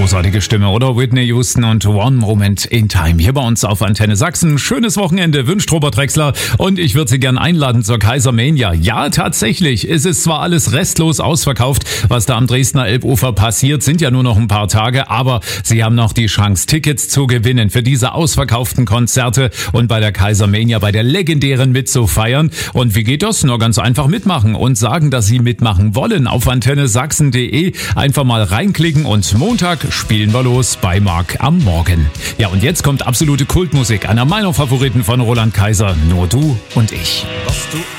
großartige Stimme, oder? Whitney Houston und One Moment in Time. Hier bei uns auf Antenne Sachsen. Schönes Wochenende wünscht Robert Drexler und ich würde Sie gern einladen zur Kaisermania. Ja, tatsächlich. Es ist zwar alles restlos ausverkauft, was da am Dresdner Elbufer passiert, sind ja nur noch ein paar Tage, aber Sie haben noch die Chance, Tickets zu gewinnen für diese ausverkauften Konzerte und bei der Kaisermania, bei der legendären mitzufeiern. Und wie geht das? Nur ganz einfach mitmachen und sagen, dass Sie mitmachen wollen. Auf antennesachsen.de einfach mal reinklicken und Montag spielen wir los bei Marc am Morgen. Ja, und jetzt kommt absolute Kultmusik, einer meiner Favoriten von Roland Kaiser, Nur du und ich. Was du